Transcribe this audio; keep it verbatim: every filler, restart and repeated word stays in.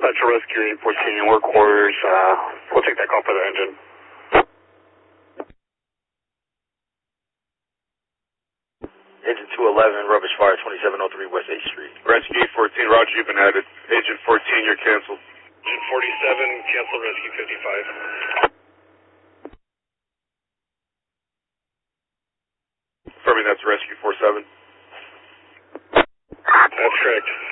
That's a rescue eight fourteen, work orders, uh, we'll take that call for the engine. Engine two eleven, rubbish fire, twenty-seven oh three West eighth Street. Rescue eight fourteen, Roger, you've been added. Agent fourteen, you're canceled. Agent forty-seven, cancel rescue fifty-five. Confirming that's rescue forty-seven. That's correct.